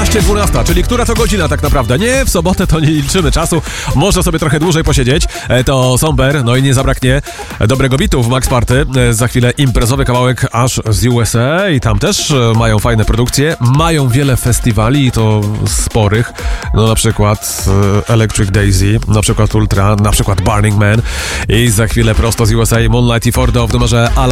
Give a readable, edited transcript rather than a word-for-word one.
11:12, czyli która to godzina tak naprawdę? Nie, w sobotę to nie liczymy czasu, można sobie trochę dłużej posiedzieć. To Somber, no i nie zabraknie dobrego bitu w Max Party. Za chwilę imprezowy kawałek aż z USA i tam też mają fajne produkcje, mają wiele festiwali i to sporych, no na przykład Electric Daisy, na przykład Ultra, na przykład Burning Man i za chwilę prosto z USA Moonlight i Ford w numerze